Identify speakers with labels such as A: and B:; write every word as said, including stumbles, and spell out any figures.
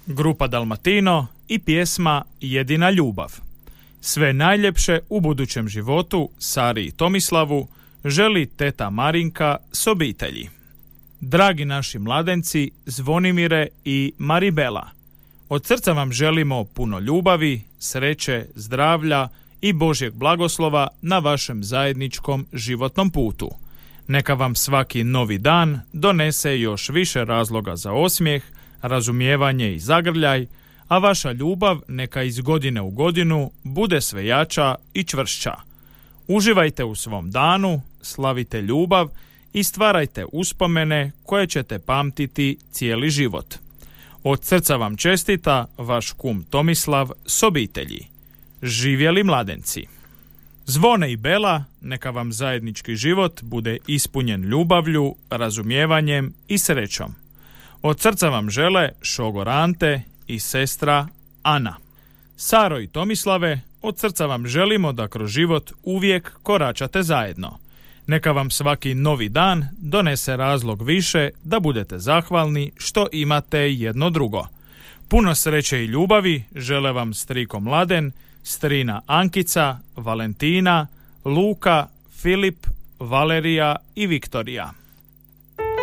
A: grupa Dalmatino i pjesma Jedina ljubav. Sve najljepše u budućem životu Sari i Tomislavu želi teta Marinka s obitelji. Dragi naši mladenci Zvonimire i Maribela, od srca vam želimo puno ljubavi, sreće, zdravlja i Božjeg blagoslova na vašem zajedničkom životnom putu. Neka vam svaki novi dan donese još više razloga za osmijeh, razumijevanje i zagrljaj, a vaša ljubav neka iz godine u godinu bude sve jača i čvršća. Uživajte u svom danu, slavite ljubav i stvarajte uspomene koje ćete pamtiti cijeli život. Od srca vam čestita vaš kum Tomislav s obitelji. Živjeli mladenci! Zvone i Bela, neka vam zajednički život bude ispunjen ljubavlju, razumijevanjem i srećom. Od srca vam žele šogor Ante i sestra Ana. Saro i Tomislave, od srca vam želimo da kroz život uvijek koračate zajedno. Neka vam svaki novi dan donese razlog više da budete zahvalni što imate jedno drugo. Puno sreće i ljubavi žele vam striko Mladen, strina Ankica, Valentina, Luka, Filip, Valerija i Viktorija.